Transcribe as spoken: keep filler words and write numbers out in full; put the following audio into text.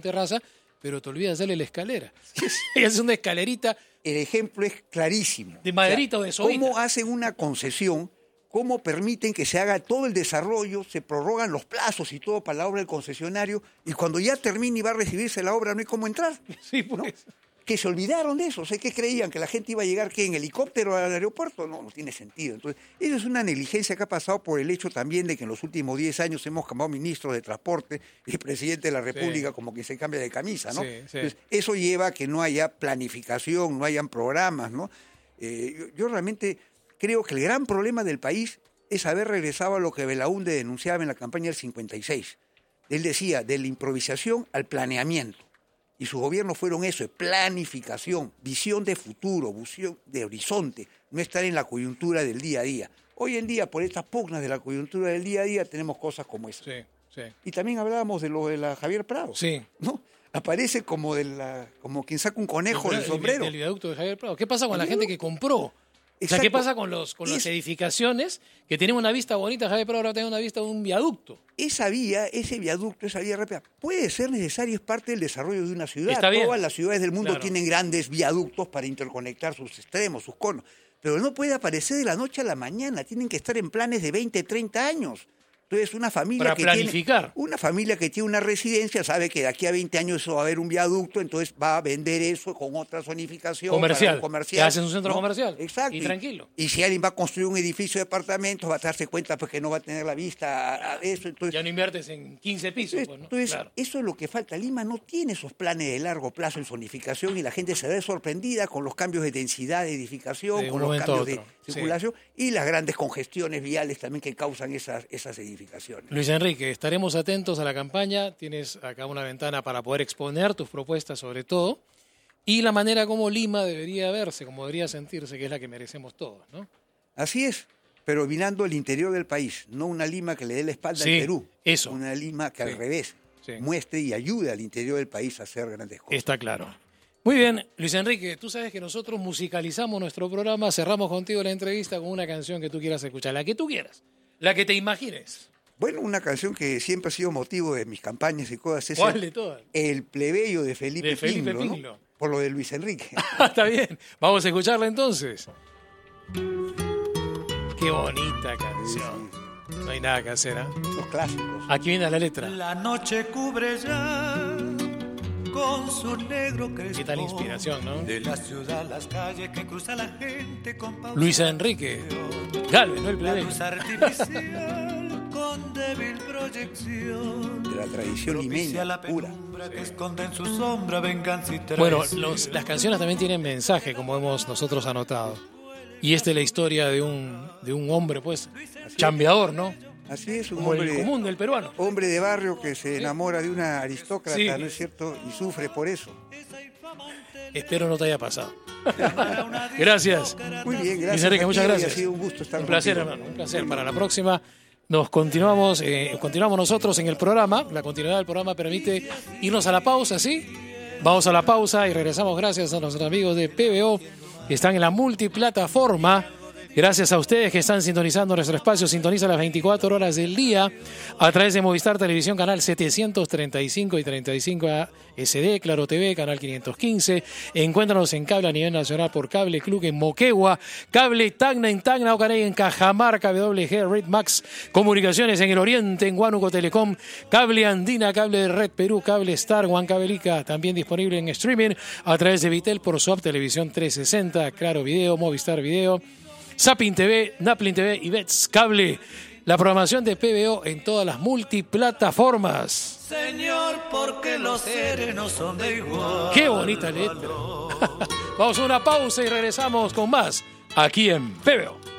terraza, pero te olvidas darle la escalera. Y es una escalerita. El ejemplo es clarísimo. De maderita o, sea, o de soita. ¿Cómo hacen una concesión? ¿Cómo permiten que se haga todo el desarrollo? Se prorrogan los plazos y todo para la obra del concesionario, y cuando ya termine y va a recibirse la obra no hay cómo entrar. Sí, pues. ¿No? Que se olvidaron de eso. O sea, ¿qué creían? ¿Que la gente iba a llegar ¿qué, en helicóptero al aeropuerto? No, no tiene sentido. Entonces, eso es una negligencia que ha pasado por el hecho también de que en los últimos diez años hemos cambiado ministro de Transporte y presidente de la República, sí, como que se cambia de camisa, ¿no? Sí, sí. Entonces, eso lleva a que no haya planificación, no hayan programas, ¿no? Eh, yo, yo realmente creo que el gran problema del país es haber regresado a lo que Belaúnde denunciaba en la campaña del cincuenta y seis. Él decía, de la improvisación al planeamiento. Y sus gobiernos fueron eso, planificación, visión de futuro, visión de horizonte, no estar en la coyuntura del día a día. Hoy en día, por estas pugnas de la coyuntura del día a día, tenemos cosas como esa. Sí, sí. Y también hablábamos de lo de la Javier Prado. Sí. ¿No? Aparece como de la, como quien saca un conejo el, del sombrero. El, el viaducto de Javier Prado. ¿Qué pasa con la gente que compró? Exacto. O sea, ¿qué pasa con, los, con las es, edificaciones que tienen una vista bonita? Javier Prado ahora tiene una vista de un viaducto. Esa vía, ese viaducto, esa vía rápida, puede ser necesario, es parte del desarrollo de una ciudad. Está bien. Todas las ciudades del mundo Claro. tienen grandes viaductos para interconectar sus extremos, sus conos. Pero no puede aparecer de la noche a la mañana, tienen que estar en planes de veinte, treinta años. Entonces, una familia para que planificar. Tiene, una familia que tiene una residencia sabe que de aquí a veinte años eso va a haber un viaducto, entonces va a vender eso con otra zonificación. Comercial. comercial. Ya hacen un centro, ¿no?, comercial. Exacto. Y tranquilo. Y, y si alguien va a construir un edificio de apartamentos, va a darse cuenta pues, que no va a tener la vista a, a eso. Entonces, ya no inviertes en quince pisos. Entonces, pues, ¿no? entonces Claro. eso es lo que falta. Lima no tiene esos planes de largo plazo en zonificación y la gente se ve sorprendida con los cambios de densidad de edificación, de con los cambios de otro. circulación, sí, y las grandes congestiones viales también que causan esas, esas edificaciones. Luis Enrique, estaremos atentos a la campaña. Tienes acá una ventana para poder exponer tus propuestas sobre todo y la manera como Lima debería verse, como debería sentirse, que es la que merecemos todos, ¿no? Así es, pero mirando el interior del país, no una Lima que le dé la espalda sí, al Perú, eso. Una Lima que sí, al revés sí. muestre y ayude al interior del país a hacer grandes cosas. Está claro. Muy bien, Luis Enrique, tú sabes que nosotros musicalizamos nuestro programa, cerramos contigo la entrevista con una canción que tú quieras escuchar, la que tú quieras, la que te imagines. Bueno, una canción que siempre ha sido motivo de mis campañas y cosas es ¿Cuál el, de todas? el plebeyo de Felipe, de Felipe Pinlo, Pinlo. ¿no? Por lo de Luis Enrique. Está bien, vamos a escucharla entonces. Qué bonita canción. Sí, sí. No hay nada que hacer, ¿eh? Los clásicos. Aquí viene la letra. La noche cubre ya con su negro crespón. ¿Qué tal inspiración, no? De la ciudad, las calles que cruza la gente con pausa. Luis Enrique Galvez, no el La plebeyo. luz artificial con débil proyección. De la tradición Propicia la limeña pura. penumbra que esconde en su sombra venganza y traición. Bueno, los, las canciones también tienen mensaje, como hemos nosotros anotado. Y esta es la historia de un, de un hombre, pues, chambeador, ¿no? Así es, un Como hombre, el común del peruano. hombre de barrio que se enamora de una aristócrata, Sí. ¿no es cierto? Y sufre por eso. Espero no te haya pasado. Gracias. Muy bien, gracias. Luis Enrique, a ti, muchas y gracias. Ha sido un gusto estar Un placer, contigo. hermano, un placer. Para la próxima nos continuamos, eh, continuamos nosotros en el programa. La continuidad del programa permite irnos a la pausa, ¿sí? Vamos a la pausa y regresamos gracias a nuestros amigos de P B O que están en la multiplataforma. Gracias a ustedes que están sintonizando nuestro espacio. Sintoniza las veinticuatro horas del día a través de Movistar Televisión, canal setecientos treinta y cinco y treinta y cinco A S D, Claro T V, canal quinientos quince. Encuéntranos en cable a nivel nacional por Cable Club en Moquegua, Cable Tacna en Tacna, Ocanay en Cajamarca, W G, Red Max Comunicaciones en el Oriente, en Huánuco Telecom, Cable Andina, Cable de Red Perú, Cable Star, Huancavelica, también disponible en streaming a través de Vitel por Swap Televisión trescientos sesenta, Claro Video, Movistar Video, Zapping T V, Naplin T V y Bets Cable. La programación de P B O en todas las multiplataformas. Señor, porque los seres no son de igual. ¡Qué bonita letra! Vamos a una pausa y regresamos con más aquí en P B O.